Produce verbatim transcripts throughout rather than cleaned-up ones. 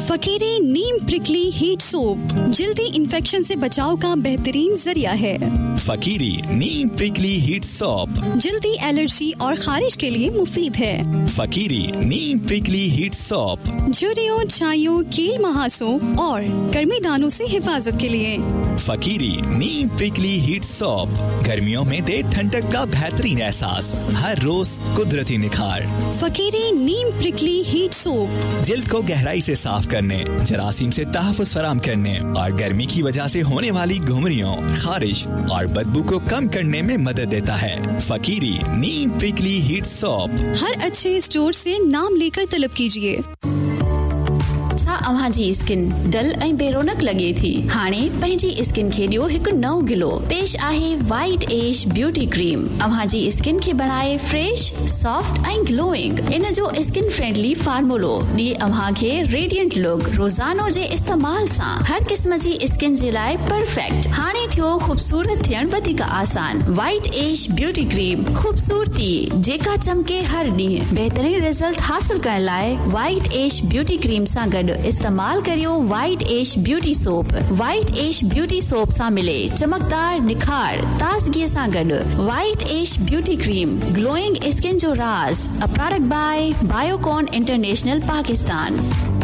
फकीरी नीम prickly heat soap जल्दी infection से बचाव का बेहतरीन जरिया है। फकीरी नीम प्रिकली हीट सोप जल्दी एलर्जी और खारिश के लिए मुफीद है। फकीरी नीम प्रिकली हीट सोप झुर्रियों, छाइयों, कील महासों और गर्मी दानों से हिफाजत के लिए। फकीरी नीम प्रिकली हीट सोप गर्मियों में दे ठंडक का बेहतरीन एहसास, हर रोज कुदरती निखार। फकीरी नीम प्रिकली हीट सोप जिल्द को गहराई से साफ करने, जरासीम से तहफ़्फ़ुज़ फराम करने और गर्मी की वजह से होने वाली घुमरियों, खारिश और बदबू को कम करने में मदद देता है। फकीरी नीम प्रिकली हीट सोप हर अच्छे स्टोर से नाम लेकर तलब कीजिए। अव्हां जी स्किन डल ऐं बेरोनक लगे थी, हाणे पंहिंजी स्किन खे ॾियो हिकु नओं ग्लो। पेश आहे वाइट एज ब्यूटी क्रीम। अव्हां जी स्किन खे बनाए फ्रेश, सॉफ्ट ऐं ग्लोइंग। इन जो स्किन फ्रेंडली फार्मूलो ॾिए अव्हां खे रेडिएंट लुक। रोज़ानो जे इस्तेमाल सां हर क़िस्म जी स्किन जे लाइ परफेक्ट। हाणे थियो ख़ूबसूरत थियण वधीक आसान। वाइट एज ब्यूटी क्रीम, ख़ूबसूरती जेका चमके हर ॾींहुं। बहितरीन रिजल्ट हासिल करण लाइ वाइट एज ब्यूटी क्रीम सां गॾु इस्तेमाल करियो वाइट एश ब्यूटी सोप। वाइट एश ब्यूटी सोप सां मिले चमकदार निखार, ताज़गी सां गॾु। वाइट एश ब्यूटी क्रीम, ग्लोइंग स्किन जो राज। A product bye Biocon international Pakistan.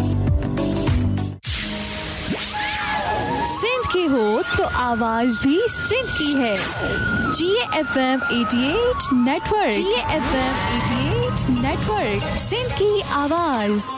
Sindh की हो तो आवाज भी सिंध की है। जी एफ एम अठासी नेटवर्क। जी एफ एम अठासी नेटवर्क, सिंध की आवाज।